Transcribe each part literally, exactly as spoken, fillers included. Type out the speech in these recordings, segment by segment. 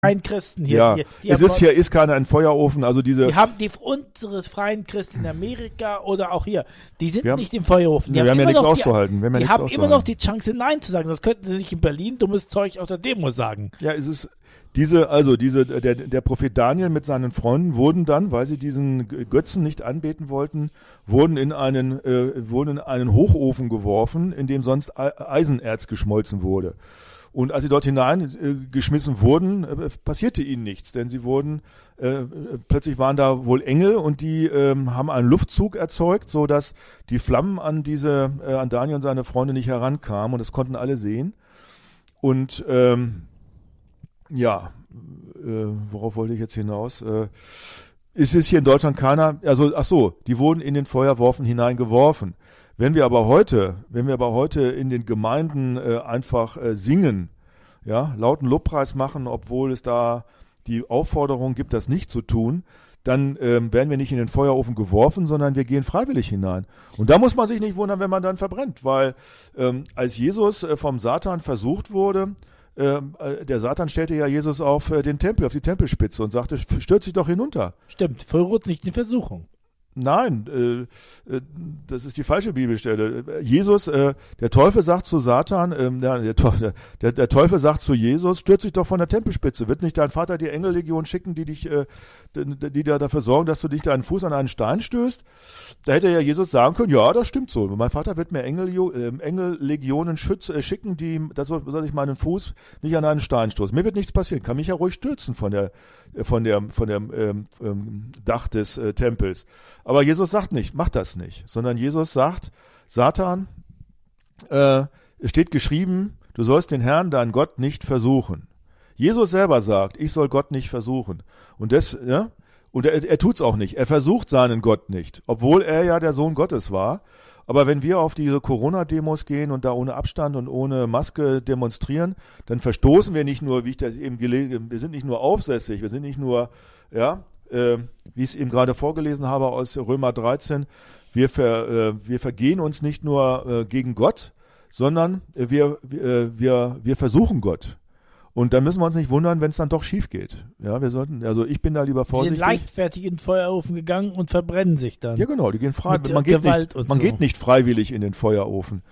Freien Christen hier. Ja, die, die es ist hier ist keiner ein Feuerofen, also diese. Die haben die unsere freien Christen in Amerika oder auch hier, die sind haben, nicht im Feuerofen. Die ja, haben, wir haben ja nichts noch, auszuhalten. Wir haben, die ja haben nichts immer noch die Chance, Nein zu sagen. Das könnten sie nicht in Berlin dummes Zeug auf der Demo sagen. Ja, es ist diese, also diese, der, der Prophet Daniel mit seinen Freunden wurden dann, weil sie diesen Götzen nicht anbeten wollten, wurden in einen, äh, wurden in einen Hochofen geworfen, in dem sonst Eisenerz geschmolzen wurde. Und als sie dort hineingeschmissen äh, wurden, äh, passierte ihnen nichts, denn sie wurden, äh, plötzlich waren da wohl Engel und die äh, haben einen Luftzug erzeugt, so dass die Flammen an diese, äh, an Daniel und seine Freunde nicht herankamen und das konnten alle sehen. Und ähm, ja, äh, worauf wollte ich jetzt hinaus? Äh, es ist hier in Deutschland keiner, also ach so, die wurden in den Feuerworfen hineingeworfen. Wenn wir aber heute, wenn wir aber heute in den Gemeinden äh, einfach äh, singen, ja, lauten Lobpreis machen, obwohl es da die Aufforderung gibt, das nicht zu tun, dann ähm, werden wir nicht in den Feuerofen geworfen, sondern wir gehen freiwillig hinein. Und da muss man sich nicht wundern, wenn man dann verbrennt, weil ähm, als Jesus äh, vom Satan versucht wurde, äh, der Satan stellte ja Jesus auf äh, den Tempel, auf die Tempelspitze und sagte, stürz dich doch hinunter. Stimmt, verruht nicht in Versuchung. Nein, äh, äh, das ist die falsche Bibelstelle. Jesus, äh, der Teufel sagt zu Satan, äh, der, der, der Teufel sagt zu Jesus, stürz dich doch von der Tempelspitze. Wird nicht dein Vater die Engellegion schicken, die dich, äh, die, die dafür sorgen, dass du dich deinen Fuß an einen Stein stößt? Da hätte ja Jesus sagen können, ja, das stimmt so. Mein Vater wird mir Engel, äh, Engellegionen schütz, äh, schicken, die, das soll, soll ich meinen Fuß nicht an einen Stein stoßen. Mir wird nichts passieren, kann mich ja ruhig stürzen von der, von der, von dem ähm, ähm, Dach des äh, Tempels. Aber Jesus sagt nicht, mach das nicht, sondern Jesus sagt, Satan, äh, es steht geschrieben, du sollst den Herrn, deinen Gott, nicht versuchen. Jesus selber sagt, ich soll Gott nicht versuchen. Und das, ja, und er, er tut's auch nicht. Er versucht seinen Gott nicht, obwohl er ja der Sohn Gottes war. Aber wenn wir auf diese Corona-Demos gehen und da ohne Abstand und ohne Maske demonstrieren, dann verstoßen wir nicht nur, wie ich das eben gelesen habe, wir sind nicht nur aufsässig, wir sind nicht nur, ja, äh, wie ich es eben gerade vorgelesen habe aus Römer dreizehn, wir, ver, äh, wir vergehen uns nicht nur äh, gegen Gott, sondern wir, äh, wir, wir versuchen Gott. Und dann müssen wir uns nicht wundern, wenn es dann doch schief geht. Ja, wir sollten, also ich bin da lieber vorsichtig. Die sind leichtfertig in den Feuerofen gegangen und verbrennen sich dann. Ja, genau, die gehen frei. Man, geht nicht, man so. geht nicht freiwillig in den Feuerofen.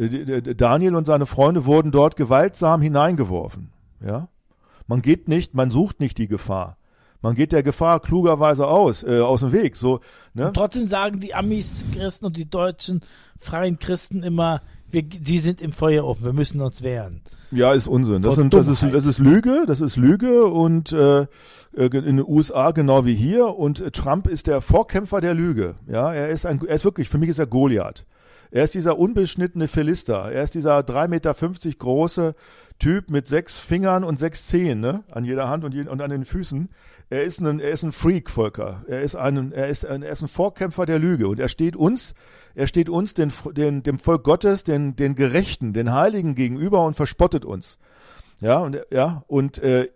Daniel und seine Freunde wurden dort gewaltsam hineingeworfen. Ja, man geht nicht, man sucht nicht die Gefahr. Man geht der Gefahr klugerweise aus, äh, aus dem Weg. So, ne? Und trotzdem sagen die Amis-Christen und die deutschen freien Christen immer, wir, die sind im Feuerofen, wir müssen uns wehren. Ja, ist Unsinn. Das, sind, das, ist, das ist Lüge, das ist Lüge und äh, in den U S A genau wie hier. Und Trump ist der Vorkämpfer der Lüge. Ja, er ist ein, er ist wirklich, für mich ist er Goliath. Er ist dieser unbeschnittene Philister. Er ist dieser drei Meter fünfzig große Typ mit sechs Fingern und sechs Zehen, ne, an jeder Hand und, je, und an den Füßen. Er ist ein, er ist ein Freak, Volker. Er ist ein, er ist ein, er ist ein Vorkämpfer der Lüge und er steht uns, er steht uns, den, den, dem Volk Gottes, den, den Gerechten, den Heiligen gegenüber und verspottet uns. Ja, und, ja, und, äh,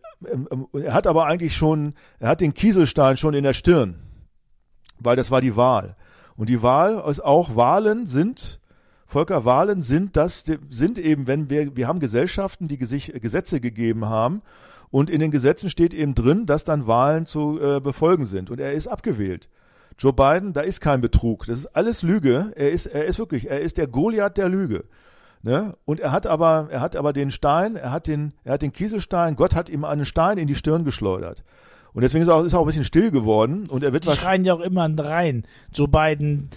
er hat aber eigentlich schon, er hat den Kieselstein schon in der Stirn, weil das war die Wahl. Und die Wahl ist auch, Wahlen sind, Volker, Wahlen sind das, sind eben, wenn wir, wir haben Gesellschaften, die Gesetze gegeben haben und in den Gesetzen steht eben drin, dass dann Wahlen zu äh, befolgen sind und er ist abgewählt. Joe Biden, da ist kein Betrug, das ist alles Lüge, er ist, er ist wirklich, er ist der Goliath der Lüge. Ne? Und er hat aber, er hat aber den Stein, er hat den, er hat den Kieselstein, Gott hat ihm einen Stein in die Stirn geschleudert. Und deswegen ist er auch, ist er auch ein bisschen still geworden und er wird Die schreien ja auch immer rein. Joe Biden,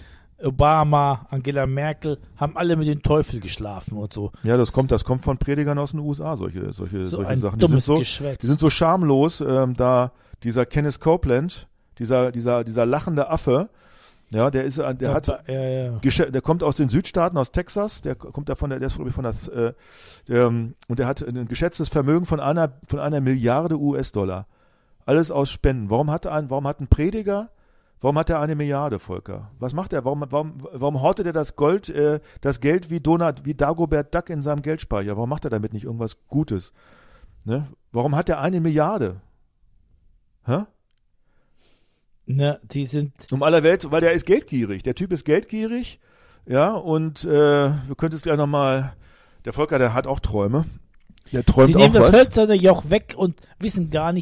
Obama, Angela Merkel haben alle mit dem Teufel geschlafen und so. Ja, das kommt, das kommt von Predigern aus den U S A, solche, solche, so solche ein Sachen. Die dummes sind so, Geschwätz. die sind so schamlos, ähm, da dieser Kenneth Copeland, dieser, dieser, dieser lachende Affe, ja, der ist, der da, hat, ja, ja. der kommt aus den Südstaaten, aus Texas, der kommt da von der, der ist glaube ich von das, äh, der, und der hat ein geschätztes Vermögen von einer, von einer Milliarde U S-Dollar. Alles aus Spenden. Warum hat ein, warum hat ein Prediger, warum hat er eine Milliarde, Volker? Was macht er? Warum, warum, warum hortet er das Gold, äh, das Geld wie Donald, wie Dagobert Duck in seinem Geldspeicher? Warum macht er damit nicht irgendwas Gutes? Ne? Warum hat er eine Milliarde? Hä? Ne, die sind. Um aller Welt, weil der ist geldgierig. Der Typ ist geldgierig, ja, und äh, wir könnten es gleich nochmal, der Volker, der hat auch Träume. Der träumt Die nehmen auch das was. hölzerne Joch weg und wissen gar nicht,